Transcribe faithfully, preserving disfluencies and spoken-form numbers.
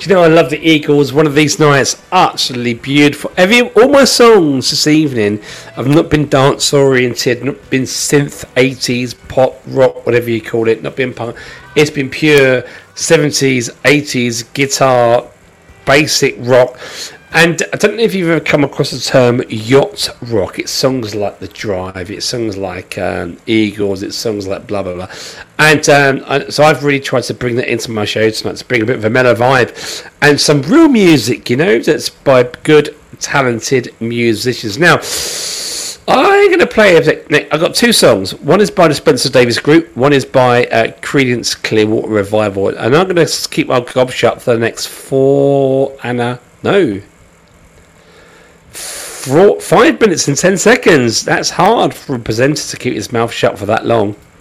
Do you know I love the Eagles? One of these nights, absolutely beautiful. Every all my songs this evening have not been dance oriented, not been synth, eighties, pop, rock, whatever you call it, not been punk. It's been pure seventies, eighties guitar, basic rock. And I don't know if you've ever come across the term yacht rock. It's songs like The Drive, it's songs like um, Eagles, it's songs like blah, blah, blah. And um, I, so I've really tried to bring that into my show tonight, to bring a bit of a mellow vibe and some real music, you know, that's by good, talented musicians. Now, I'm going to play, I've got two songs. One is by the Spencer Davis Group, one is by uh, Creedence Clearwater Revival. And I'm going to keep my gob shut for the next four, Anna, no, Four, five minutes and ten seconds. That's hard for a presenter to keep his mouth shut for that long.